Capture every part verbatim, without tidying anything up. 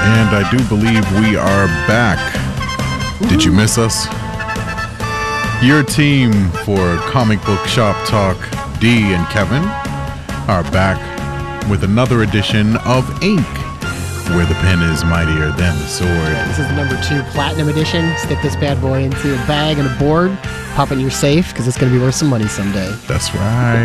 And I do believe we are back. Did you miss us? Your team for Comic Book Shop Talk, Dee and Kevin, are back with another edition of Ink, where the pen is mightier than the sword. Yeah, this is the number two Platinum Edition. Stick this bad boy into a bag and a board, pop it in your safe, because it's going to be worth some money someday. That's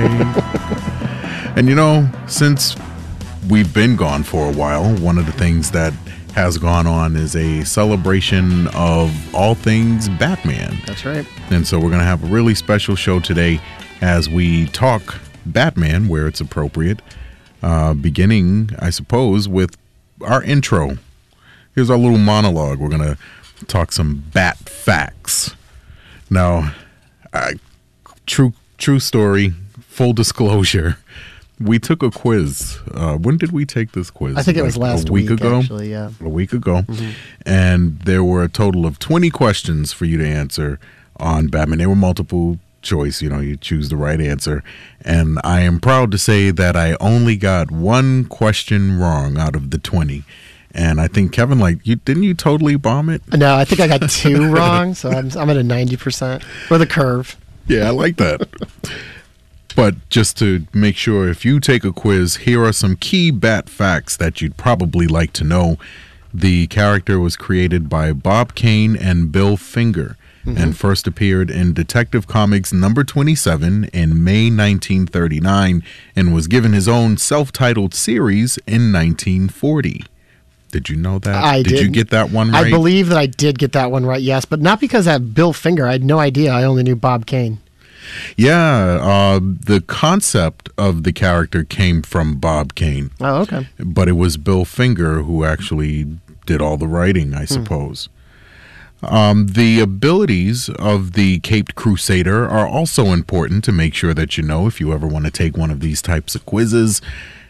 right. And you know, since we've been gone for a while, one of the things that has gone on is a celebration of all things Batman. That's right. And so we're going to have a really special show today as we talk Batman where it's appropriate, uh, beginning, I suppose, with our intro. Here's our little monologue. We're going to talk some Bat facts. Now, I, true true story, full disclosure, we took a quiz. Uh, when did we take this quiz? I think it like was last a week, week ago. Actually, yeah. A week ago. Mm-hmm. And there were a total of twenty questions for you to answer on Batman. They were multiple choice, you know, you choose the right answer. And I am proud to say that I only got one question wrong out of the twenty. And I think, Kevin, like, you didn't you totally bomb it? No, I think I got two wrong, so I'm, I'm at a ninety percent for the curve. Yeah, I like that. But just to make sure, if you take a quiz, here are some key Bat facts that you'd probably like to know. The character was created by Bob Kane and Bill Finger, mm-hmm. and first appeared in Detective Comics number twenty-seven in May nineteen thirty-nine, and was given his own self-titled series in nineteen forty. Did you know that? I did. Did you get that one right? I believe that I did get that one right, yes, but not because I have Bill Finger. I had no idea. I only knew Bob Kane. Yeah, uh, the concept of the character came from Bob Kane. Oh, okay. But it was Bill Finger who actually did all the writing, I suppose. Hmm. Um, the abilities of the Caped Crusader are also important to make sure that you know if you ever want to take one of these types of quizzes.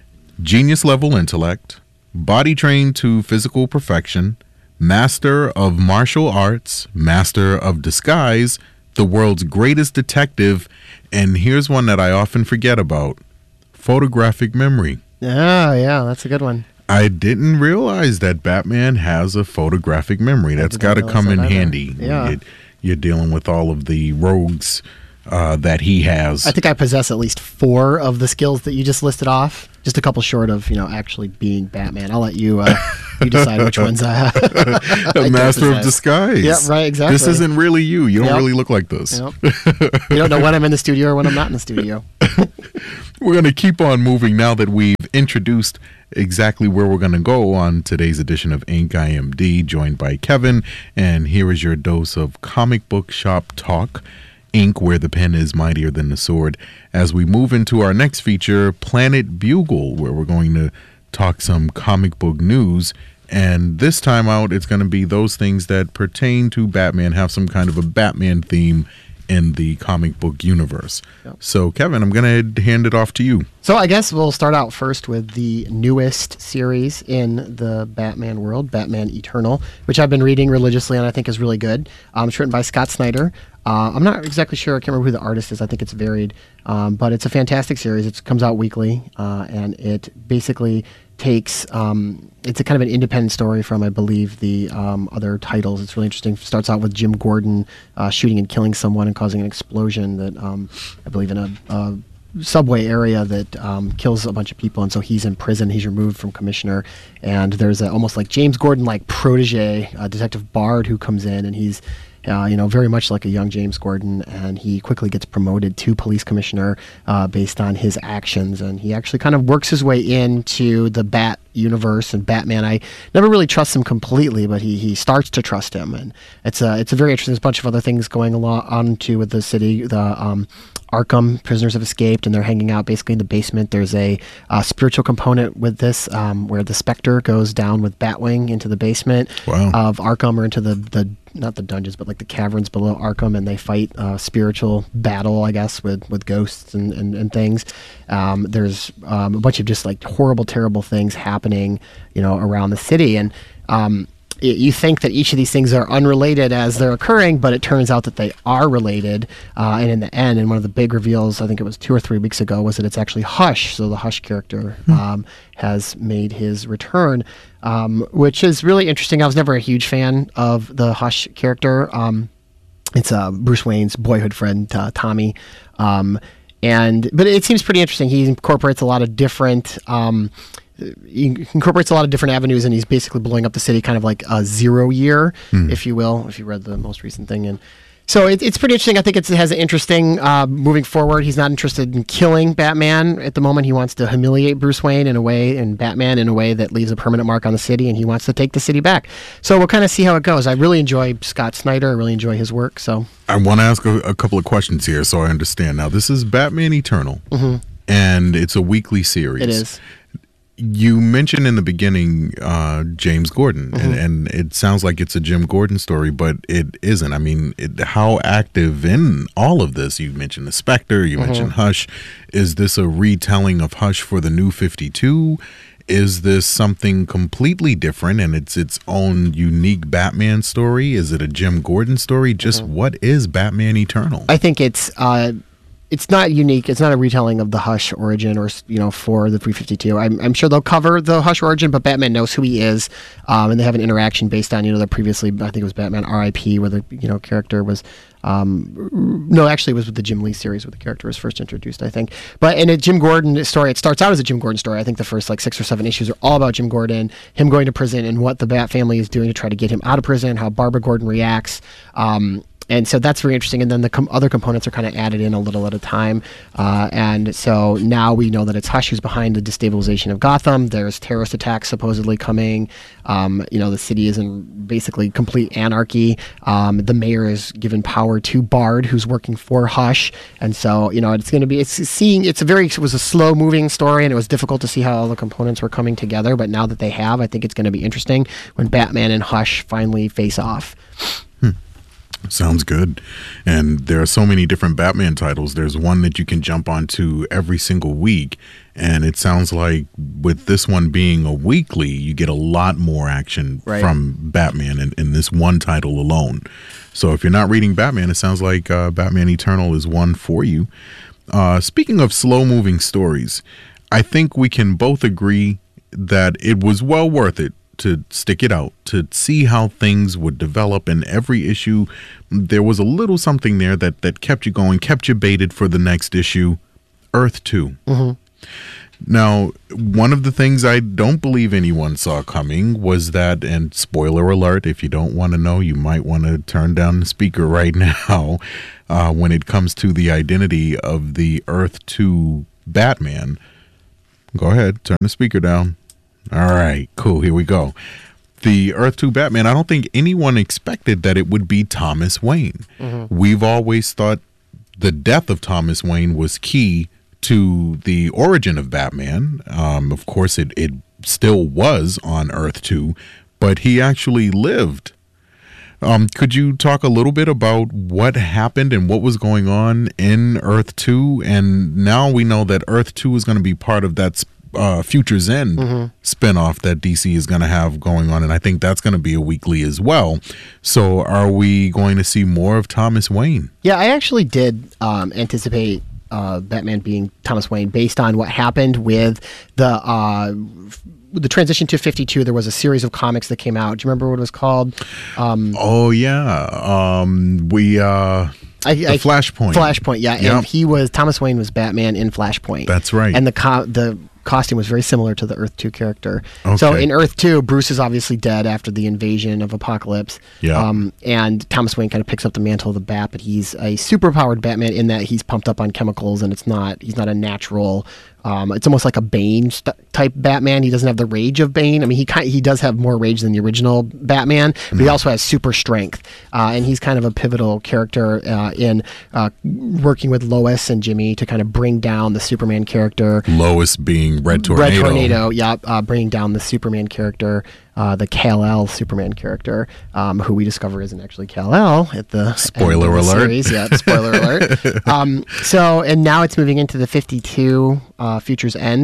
Genius level intellect, body trained to physical perfection, master of martial arts, master of disguise, the world's greatest detective, and here's one that I often forget about, photographic memory. Oh, yeah, that's a good one. I didn't realize that Batman has a photographic memory. That's got to come in handy. Yeah. You're, you're dealing with all of the rogues uh, that he has. I think I possess at least four of the skills that you just listed off. Just a couple short of, you know, actually being Batman. I'll let you uh, you decide which ones I have. A master of disguise. Yeah, right, exactly. This isn't really you. You don't Yep. really look like this. Yep. You don't know when I'm in the studio or when I'm not in the studio. We're going to keep on moving now that we've introduced exactly where we're going to go on today's edition of Ink. I am Dee, joined by Kevin, and here is your dose of comic book shop talk. Ink, where the pen is mightier than the sword, as we move into our next feature, Planet Bugle, where we're going to talk some comic book news. And this time out, it's going to be those things that pertain to Batman, have some kind of a Batman theme in the comic book universe. Yep. So, Kevin, I'm going to hand it off to you. So I guess we'll start out first with the newest series in the Batman world, Batman Eternal, which I've been reading religiously and I think is really good. Um, it's written by Scott Snyder. Uh, I'm not exactly sure. I can't remember who the artist is. I think it's varied. Um, but it's a fantastic series. It comes out weekly, uh, and it basically takes, um, it's a kind of an independent story from, I believe, the um, other titles. It's really interesting. It starts out with Jim Gordon uh, shooting and killing someone and causing an explosion that, um, I believe, in a... a subway area that um, kills a bunch of people, and so he's in prison. He's removed from commissioner, and there's a, almost like James Gordon like protege, uh, Detective Bard, who comes in, and he's uh, you know very much like a young James Gordon, and he quickly gets promoted to police commissioner uh, based on his actions, and he actually kind of works his way into the Bat universe and Batman. I never really trust him completely, but he he starts to trust him, and it's a it's a very interesting. There's a bunch of other things going along on too with the city. The um, Arkham prisoners have escaped, and they're hanging out basically in the basement. There's a uh, spiritual component with this, um, where the Spectre goes down with Batwing into the basement wow. of Arkham, or into the, the not the dungeons, but like the caverns below Arkham, and they fight a spiritual battle, I guess, with, with ghosts and, and, and things. Um, there's um, a bunch of just like horrible, terrible things happening, you know, around the city, and um, it, you think that each of these things are unrelated as they're occurring, but it turns out that they are related. Uh, and in the end, and one of the big reveals, I think it was two or three weeks ago, was that it's actually Hush. So the Hush character um, has made his return, um, which is really interesting. I was never a huge fan of the Hush character. Um, it's uh, Bruce Wayne's boyhood friend, uh, Tommy. Um, and but it seems pretty interesting. He incorporates a lot of different... Um, he incorporates a lot of different avenues, and he's basically blowing up the city, kind of like a zero year, mm. if you will, if you read the most recent thing. And so it, it's pretty interesting. I think it's, it has an interesting uh, moving forward. He's not interested in killing Batman at the moment. He wants to humiliate Bruce Wayne in a way, and Batman in a way that leaves a permanent mark on the city, and he wants to take the city back. So we'll kind of see how it goes. I really enjoy Scott Snyder. I really enjoy his work. So I want to ask a, a couple of questions here so I understand. Now, this is Batman Eternal, mm-hmm. and it's a weekly series. It is. You mentioned in the beginning uh, James Gordon, mm-hmm. and, and it sounds like it's a Jim Gordon story, but it isn't. I mean, it, how active in all of this? You mentioned the Spectre, you mm-hmm. mentioned Hush. Is this a retelling of Hush for the New fifty-two? Is this something completely different and it's its own unique Batman story? Is it a Jim Gordon story? Just mm-hmm. what is Batman Eternal? I think it's... Uh It's not unique. It's not a retelling of the Hush origin, or you know, for the three fifty-two. I'm, I'm sure they'll cover the Hush origin, but Batman knows who he is, um, and they have an interaction based on you know the previously. I think it was Batman R I P, where the you know character was. Um, no, actually, it was with the Jim Lee series where the character was first introduced, I think. But in a Jim Gordon story, it starts out as a Jim Gordon story. I think the first like six or seven issues are all about Jim Gordon, him going to prison, and what the Bat family is doing to try to get him out of prison. How Barbara Gordon reacts. Um, And so that's very interesting. And then the com- other components are kind of added in a little at a time. Uh, and so now we know that it's Hush who's behind the destabilization of Gotham. There's terrorist attacks supposedly coming. Um, you know, the city is in basically complete anarchy. Um, the mayor is given power to Bard, who's working for Hush. And so, you know, it's going to be, it's seeing, it's a very, it was a slow moving story, and it was difficult to see how all the components were coming together. But now that they have, I think it's going to be interesting when Batman and Hush finally face off. Sounds good. And there are so many different Batman titles. There's one that you can jump onto every single week. And it sounds like with this one being a weekly, you get a lot more action right. from Batman in, in this one title alone. So if you're not reading Batman, it sounds like uh, Batman Eternal is one for you. Uh, speaking of slow-moving stories, I think we can both agree that it was well worth it to stick it out, to see how things would develop. In every issue, there was a little something there that, that kept you going, kept you baited for the next issue. Earth two. Mm-hmm. Now, one of the things I don't believe anyone saw coming was that, and spoiler alert, if you don't want to know, you might want to turn down the speaker right now, uh, when it comes to the identity of the Earth two Batman. Go ahead, turn the speaker down. All right, cool. Here we go. The Earth two Batman, I don't think anyone expected that it would be Thomas Wayne. Mm-hmm. We've always thought the death of Thomas Wayne was key to the origin of Batman. Um, of course, it, it still was on Earth two, but he actually lived. Um, could you talk a little bit about what happened and what was going on in Earth two? And now we know that Earth two is going to be part of that sp- Uh, Future's End mm-hmm. spinoff that D C is going to have going on, and I think that's going to be a weekly as well. So are we going to see more of Thomas Wayne? Yeah, I actually did um, anticipate uh, Batman being Thomas Wayne based on what happened with the uh, the transition to fifty-two. There was a series of comics that came out. Do you remember what it was called? Um, oh, yeah. Um, we... Uh I, the I, Flashpoint. Flashpoint, yeah. Yep. And he was, Thomas Wayne was Batman in Flashpoint. That's right. And the co- the costume was very similar to the Earth two character. Okay. So in Earth two, Bruce is obviously dead after the invasion of Apocalypse. Yeah. Um, and Thomas Wayne kind of picks up the mantle of the Bat, but he's a superpowered Batman in that he's pumped up on chemicals, and it's not, he's not a natural... Um, it's almost like a Bane st- type Batman. He doesn't have the rage of Bane. I mean, he kind he does have more rage than the original Batman, but mm-hmm. he also has super strength. Uh, and he's kind of a pivotal character uh, in uh, working with Lois and Jimmy to kind of bring down the Superman character. Lois being Red Tornado. Red Tornado, yeah, uh, bringing down the Superman character. Uh, the Kal-El Superman character, um, who we discover isn't actually Kal-El at the spoiler end of the alert. Series. Yeah, spoiler alert. Um, so, and now it's moving into the fifty-two uh, Future's End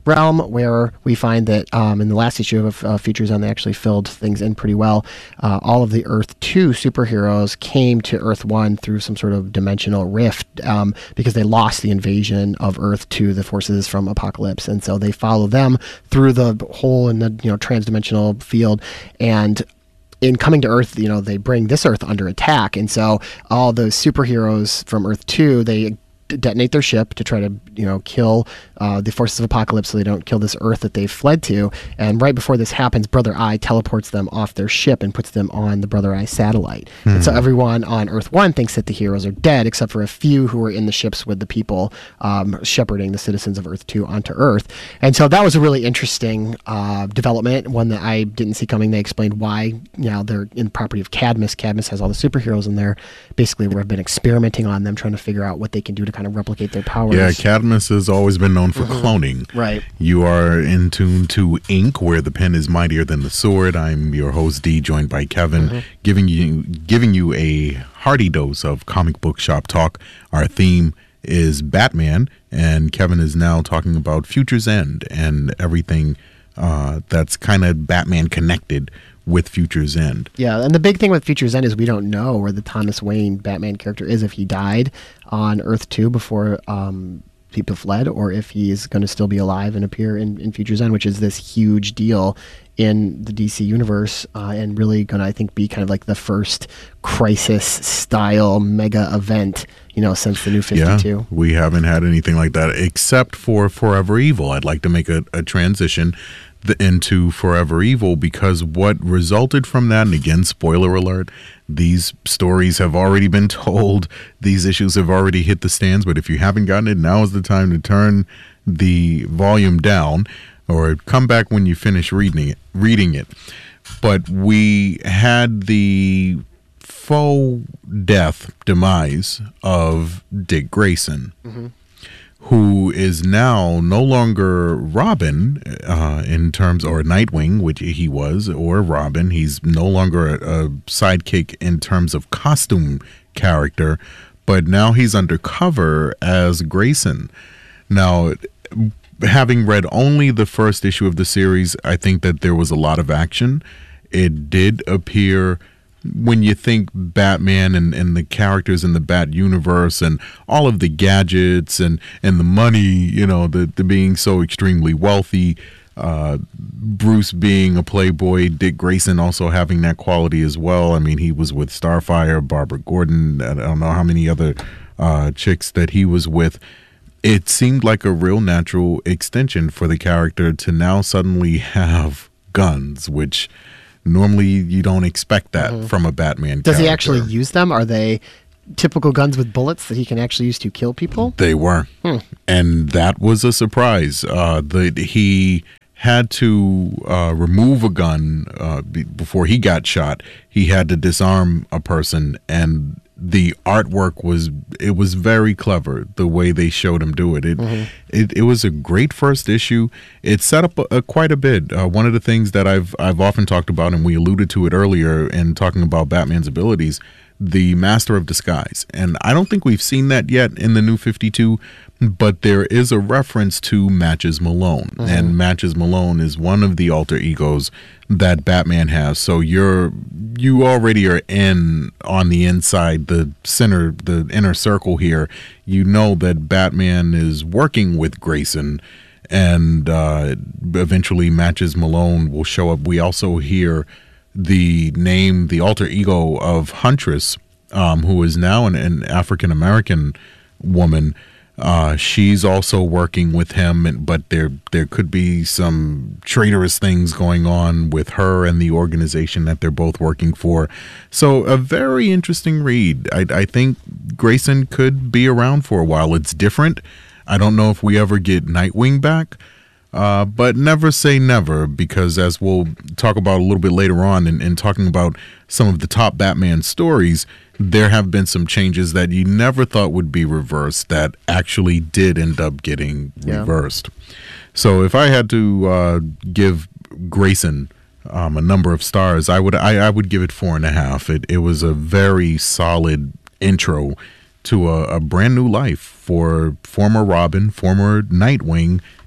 realm, where we find that um, in the last issue of uh, Futures End, they actually filled things in pretty well. Uh, all of the Earth two superheroes came to Earth one through some sort of dimensional rift um, because they lost the invasion of Earth to the forces from Apocalypse, and so they follow them through the hole in the you know transdimensional field. And in coming to Earth, you know, they bring this Earth under attack, and so all those superheroes from Earth two, they detonate their ship to try to, you know, kill uh, the forces of Apocalypse so they don't kill this Earth that they've fled to. And right before this happens, Brother Eye teleports them off their ship and puts them on the Brother Eye satellite. Hmm. And so everyone on Earth one thinks that the heroes are dead, except for a few who are in the ships with the people um, shepherding the citizens of Earth two onto Earth. And so that was a really interesting uh, development, one that I didn't see coming. They explained why, you know, they're in the property of Cadmus. Cadmus has all the superheroes in there. Basically, we've been experimenting on them, trying to figure out what they can do to kind of replicate their powers. Yeah, Cadmus has always been known for mm-hmm. cloning. Right. You are in tune to Ink, where the pen is mightier than the sword. I'm your host, D, joined by Kevin, mm-hmm. giving you giving you a hearty dose of comic book shop talk. Our theme is Batman, and Kevin is now talking about Futures End and everything uh, that's kind of Batman connected with Futures End. Yeah, and the big thing with Futures End is we don't know where the Thomas Wayne Batman character is, if he died on Earth two before um, people fled, or if he's going to still be alive and appear in, in Futures End, which is this huge deal in the D C universe, uh, and really going to, I think, be kind of like the first crisis-style mega event, you know, since the New fifty-two. Yeah, we haven't had anything like that except for Forever Evil. I'd like to make a, a transition The, into Forever Evil, because what resulted from that, and again, spoiler alert, these stories have already been told, these issues have already hit the stands, but if you haven't gotten it, now is the time to turn the volume down or come back when you finish reading it. Reading it. But we had the faux death demise of Dick Grayson. Mm-hmm. Who is now no longer Robin uh, in terms, or Nightwing, which he was, or Robin. He's no longer a, a sidekick in terms of costume character, but now he's undercover as Grayson. Now, having read only the first issue of the series, I think that there was a lot of action. It did appear, when you think Batman and, and the characters in the Bat universe and all of the gadgets and, and the money, you know, the, the being so extremely wealthy, uh, Bruce being a playboy, Dick Grayson also having that quality as well. I mean, he was with Starfire, Barbara Gordon, I don't know how many other uh, chicks that he was with. It seemed like a real natural extension for the character to now suddenly have guns, which normally you don't expect that mm-hmm. from a Batman Does character. He actually use them? Are they typical guns with bullets that he can actually use to kill people? They were. Hmm. And that was a surprise. Uh, the, he had to uh, remove a gun uh, b- before he got shot. He had to disarm a person, and the artwork was, it was very clever the way they showed him do it. It mm-hmm. it, it was a great first issue. It set up a, a, quite a bit. Uh, one of the things that I've I've often talked about, and we alluded to it earlier in talking about Batman's abilities, the Master of Disguise. And I don't think we've seen that yet in the New fifty-two, but there is a reference to Matches Malone. Mm-hmm. And Matches Malone is one of the alter egos that Batman has. So you're you already are in on the inside, the center, the inner circle here. You know that Batman is working with Grayson, and uh, eventually Matches Malone will show up. We also hear the name, the alter ego of Huntress, um, who is now an, an African-American woman. Uh, she's also working with him, and, but there there could be some traitorous things going on with her and the organization that they're both working for. So a very interesting read. I, I think Grayson could be around for a while. It's different. I don't know if we ever get Nightwing back, uh, but never say never, because as we'll talk about a little bit later on in, in talking about some of the top Batman stories, there have been some changes that you never thought would be reversed that actually did end up getting yeah. reversed. So if I had to uh, give Grayson um, a number of stars, I would I, I would give it four and a half. It it was a very solid intro to a, a brand new life for former Robin, former Nightwing,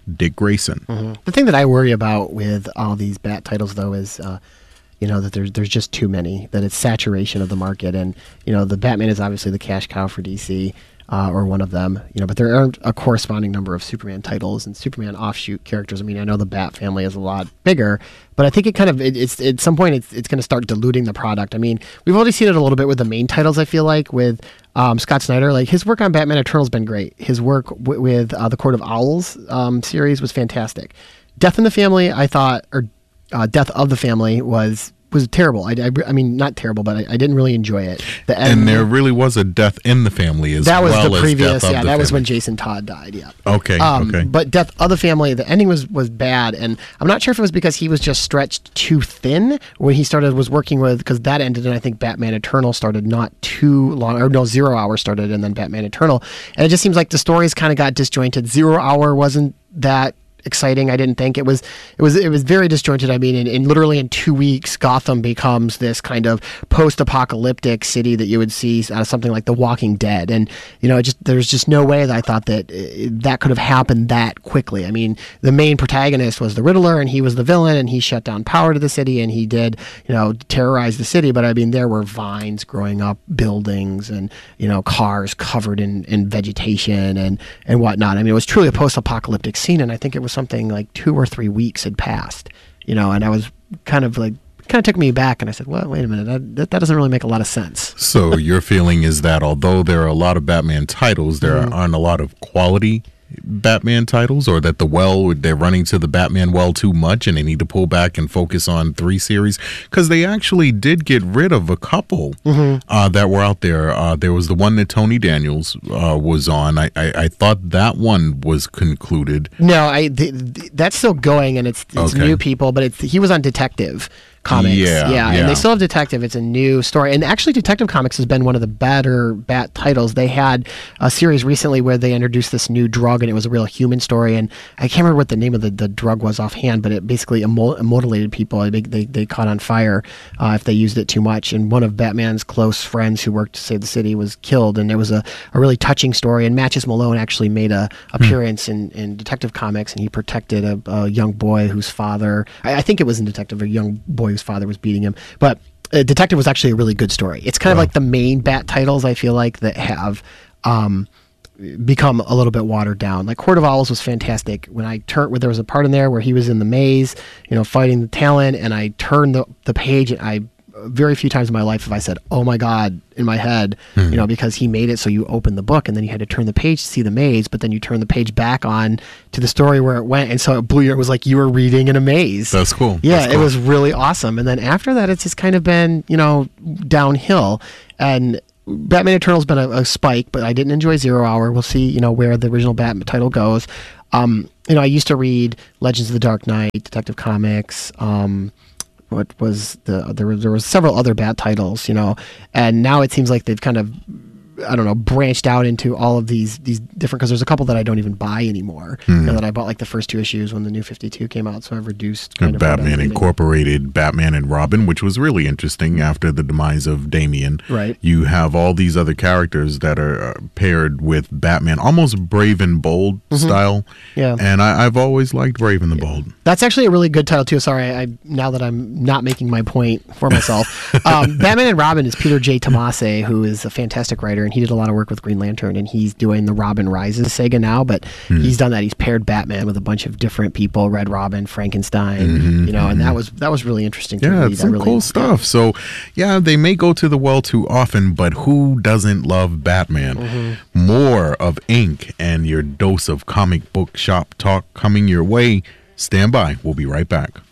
Dick Grayson. Mm-hmm. The thing that I worry about with all these Bat titles, though, is uh, you know that there's there's just too many. That it's saturation of the market, and you know the Batman is obviously the cash cow for D C. Uh, or one of them, you know, but there aren't a corresponding number of Superman titles and Superman offshoot characters. I mean, I know the Bat family is a lot bigger, but I think it kind of, it, it's at some point, it's, it's going to start diluting the product. I mean, we've already seen it a little bit with the main titles, I feel like, with um, Scott Snyder. Like, his work on Batman Eternal has been great. His work w- with uh, the Court of Owls um, series was fantastic. Death in the Family, I thought, or uh, Death of the Family was was terrible. I, I, I mean, not terrible, but I, I didn't really enjoy it. The and end, there really was a death in the family as that was well the as previous, Death of yeah, the that was Family. when Jason Todd died, yeah. Okay, Um, okay. But Death of the Family, the ending was, was bad, and I'm not sure if it was because he was just stretched too thin when he started, was working with, because that ended, and I think Batman Eternal started not too long, or no, Zero Hour started, and then Batman Eternal, and it just seems like the stories kind of got disjointed. Zero Hour wasn't that exciting. I didn't think it was it was it was very disjointed. I mean, in, in literally in two weeks Gotham becomes this kind of post-apocalyptic city that you would see out of something like The Walking Dead, and you know, it just there's just no way that I thought that uh, that could have happened that quickly. I mean, the main protagonist was the Riddler, and he was the villain, and he shut down power to the city, and he did, you know, terrorize the city, but I mean, there were vines growing up, buildings, and you know, cars covered in, in vegetation and and whatnot. I mean, it was truly a post-apocalyptic scene, and I think it was something like two or three weeks had passed, you know, and I was kind of like, kind of took me back, and I said, well, wait a minute, that, that, that doesn't really make a lot of sense. So your feeling is that although there are a lot of Batman titles, there Mhm. aren't a lot of quality Batman titles, or that the well, they're running to the Batman well too much and they need to pull back and focus on three series? Because they actually did get rid of a couple Mm-hmm. uh, that were out there. Uh, there was the one that Tony Daniels uh, was on. I, I, I thought that one was concluded. No, I th- th- that's still going, and it's it's Okay. new people, but it's he was on Detective Comics, Yeah, yeah. and they still have Detective. It's a new story, and actually, Detective Comics has been one of the better Bat titles. They had a series recently where they introduced this new drug, and it was a real human story. And I can't remember what the name of the, the drug was offhand, but it basically immol- immolated people. They, they they caught on fire uh, if they used it too much. And one of Batman's close friends who worked to save the city was killed, and there was a, a really touching story. And Matches Malone actually made a appearance in, in Detective Comics, and he protected a, a young boy whose father, I, I think it was in Detective, a young boy whose father was beating him. But uh, Detective was actually a really good story. It's kind of Wow. like the main Bat titles, I feel like, that have um, become a little bit watered down. Like Court of Owls was fantastic. When I turned, where there was a part in there where he was in the maze, you know, fighting the Talon, and I turned the, the page, and I very few times in my life have I said, "Oh my God," in my head, Mhm. you know, because he made it so you open the book and then you had to turn the page to see the maze, but then you turn the page back on to the story where it went, and so it blew your. It was like you were reading in a maze. That's cool. Yeah, That's it cool. was really awesome. And then after that, it's just kind of been, you know, downhill. And Batman Eternal's been a, a spike, but I didn't enjoy Zero Hour. We'll see, you know, where the original Batman title goes. Um, you know, I used to read Legends of the Dark Knight, Detective Comics. Um, what was the there was there was several other Bat titles, you know, and now it seems like they've kind of, I don't know, branched out into all of these these different, because there's a couple that I don't even buy anymore. You know, that I bought like the first two issues when the new fifty-two came out, so I've reduced kind And of what I'm Batman reading. Incorporated, Batman and Robin, which was really interesting after the demise of Damian. Right. You have all these other characters that are uh, paired with Batman, almost Brave and Bold style. Yeah. And I, I've always liked Brave and the Bold. That's actually a really good title too. Sorry, I now that I'm not making my point for myself. um, Batman and Robin is Peter J. Tomasi, who is a fantastic writer, and he did a lot of work with Green Lantern, and he's doing the Robin Rises saga now. But he's done that. He's paired Batman with a bunch of different people: Red Robin, Frankenstein, Mhm, you know, and that was that was really interesting to Yeah, read. it's I some really, cool stuff. So, yeah, they may go to the well too often, but who doesn't love Batman? Mm-hmm. More of Ink and your dose of comic book shop talk coming your way. Stand by. We'll be right back.